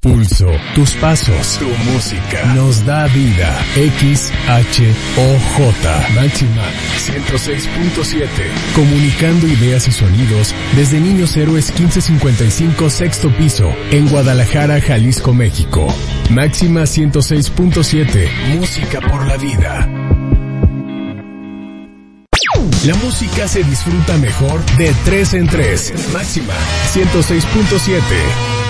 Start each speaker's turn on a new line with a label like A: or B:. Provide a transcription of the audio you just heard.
A: pulso, tus pasos, tu música, nos da vida. XHOJ, Máxima 106.7, comunicando ideas y sonidos desde Niños Héroes 1555, sexto piso, en Guadalajara, Jalisco, México. Máxima 106.7, música por la vida. La música se disfruta mejor de 3 en 3. Máxima 106.7.